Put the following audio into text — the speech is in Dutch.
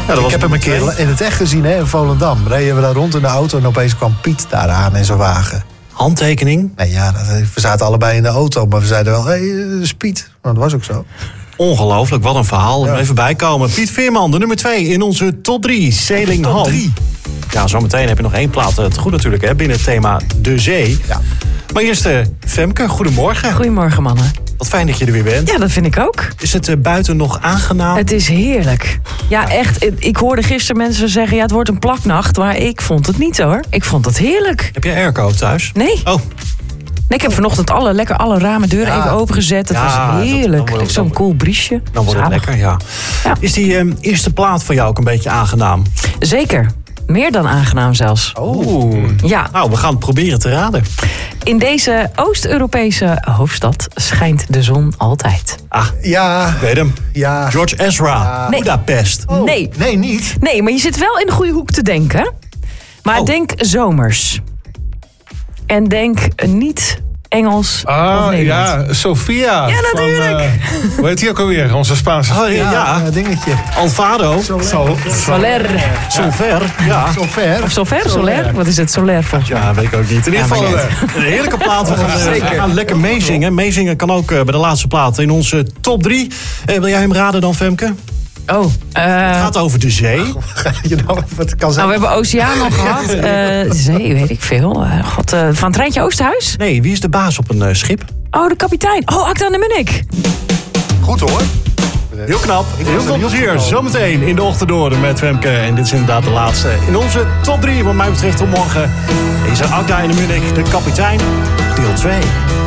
Ik heb hem een keer in het echt gezien, hè, in Volendam. Reden we daar rond in de auto en opeens kwam Piet daar aan in zijn wagen. Handtekening? Nee, ja, we zaten allebei in de auto, maar we zeiden wel, hé, dat is Piet. Maar dat was ook zo. Ongelooflijk, wat een verhaal. Ja. Even bijkomen. Piet Veerman, de nummer 2 in onze top 3. Sailing Top 3. Ja, zometeen heb je nog 1 plaat. Het goed natuurlijk, hè, binnen het thema De Zee. Ja. Maar eerst Femke, goedemorgen. Goedemorgen, mannen. Wat fijn dat je er weer bent. Ja, dat vind ik ook. Is het buiten nog aangenaam? Het is heerlijk. Ja, echt. Ik hoorde gisteren mensen zeggen, ja, het wordt een plaknacht. Maar ik vond het niet, hoor. Ik vond het heerlijk. Heb je airco thuis? Nee. Oh. Nee, ik heb vanochtend alle ramen, deuren even opengezet. Het was heerlijk. Zo'n cool briesje. Dan wordt het lekker, ja. Is die eerste plaat voor jou ook een beetje aangenaam? Zeker. Meer dan aangenaam zelfs. Oh. Ja. Nou, we gaan het proberen te raden. In deze Oost-Europese hoofdstad schijnt de zon altijd. Ah, ja. Ik weet hem. Ja. George Ezra. Ja. Nee. Budapest. Oh. Nee. Nee, niet. Nee, maar je zit wel in de goede hoek te denken. Maar denk zomers. En denk niet Engels of Nederlands. Ja, Sofia. Ja, natuurlijk. Hoe heet die ook alweer? Onze Spaanse. Oh, ja. Dingetje. Alvaro. Soler. Solver. Ja. Of Soler? Wat is het? Soler volgens mij. Ja, weet ik ook niet. In ieder geval een heerlijke plaat. We gaan lekker meezingen. Meezingen kan ook bij de laatste plaat in onze top 3. Wil jij hem raden dan, Femke? Oh, het gaat over de zee. Wat kan zijn? we hebben Oceaan al gehad. Zee, weet ik veel. Van het Treintje Oosterhuis? Nee, wie is de baas op een schip? Oh, de kapitein. Oh, Acta en de Munnik. Goed hoor. Heel knap. Heel veel plezier. Zometeen in de ochtend met Femke. En dit is inderdaad de laatste in onze top 3. Wat mij betreft tot morgen. Deze Acta en de Munnik, de kapitein, deel 2.